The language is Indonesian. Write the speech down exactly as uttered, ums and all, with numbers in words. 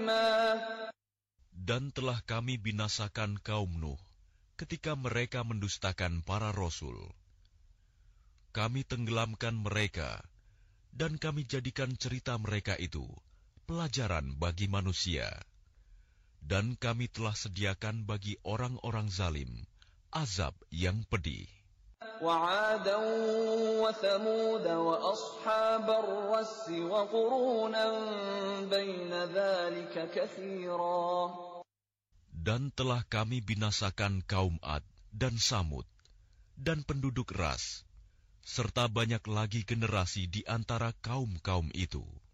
Dan telah kami binasakan kaum Nuh ketika mereka mendustakan para rasul. Kami tenggelamkan mereka, dan kami jadikan cerita mereka itu pelajaran bagi manusia. Dan kami telah sediakan bagi orang-orang zalim azab yang pedih. وعادا وثمود وأصحاب الرس وقرونا بين ذلك كثيرا. Dan telah kami binasakan kaum Ad dan Samud dan penduduk Ras, serta banyak lagi generasi di antara kaum-kaum itu.